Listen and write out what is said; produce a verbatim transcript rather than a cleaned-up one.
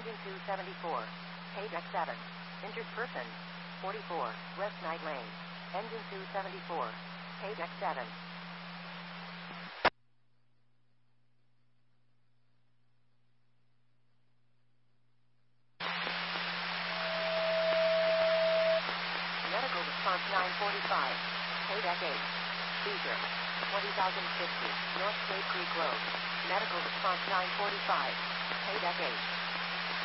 Engine two seventy-four. Page X seven. Injured person. forty-four. West Night Lane. Engine two seventy-four. Page X seven. Medical response nine forty-five. Page X eight. Seizure. twenty thousand fifty. North Cave Creek Road. Medical response nine forty-five. Page X eight.